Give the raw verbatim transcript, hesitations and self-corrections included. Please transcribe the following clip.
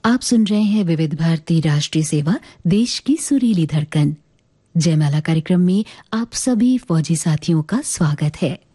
आप सुन रहे हैं विविध भारती राष्ट्रीय सेवा, देश की सुरीली धड़कन। जयमाला कार्यक्रम में आप सभी फौजी साथियों का स्वागत है।